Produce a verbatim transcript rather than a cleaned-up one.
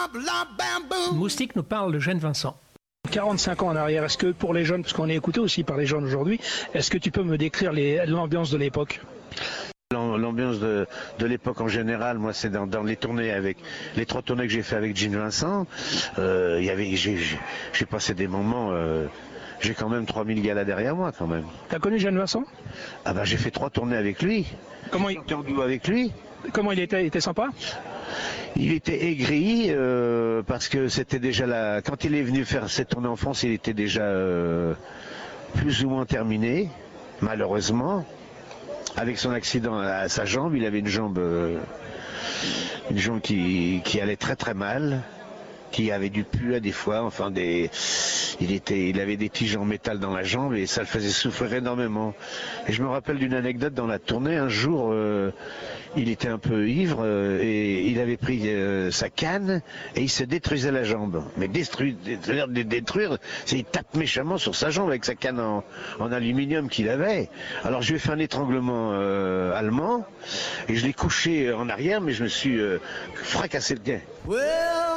Moustique nous parle de Gene Vincent. quarante-cinq ans en arrière, est-ce que pour les jeunes, parce qu'on est écouté aussi par les jeunes aujourd'hui, est-ce que tu peux me décrire les- l'ambiance de l'époque ? L'ambiance de, de l'époque en général, moi c'est dans, dans les tournées avec les trois tournées que j'ai fait avec Gene Vincent. Euh, il y avait, j'ai, j'ai passé des moments. Euh, j'ai quand même trois mille galas derrière moi quand même. T'as connu Gene Vincent ? Ah bah j'ai fait trois tournées avec lui. Comment il, J'ai duo avec lui. comment il était, il était sympa ? Il était aigri euh, parce que c'était déjà la. Quand il est venu faire cette tournée en France, il était déjà euh, plus ou moins terminé, malheureusement. Avec son accident à sa jambe, il avait une jambe, euh, une jambe qui, qui allait très très mal, qui avait du pus à des fois, enfin des, il était, il avait des tiges en métal dans la jambe et ça le faisait souffrir énormément. Et je me rappelle d'une anecdote dans la tournée. Un jour, euh, il était un peu ivre euh, et il avait pris euh, sa canne et il se détruisait la jambe. Mais détruire, de détruire, c'est il tape méchamment sur sa jambe avec sa canne en, en aluminium qu'il avait. Alors je lui ai fait un étranglement euh, allemand et je l'ai couché en arrière, mais je me suis euh, fracassé le gain.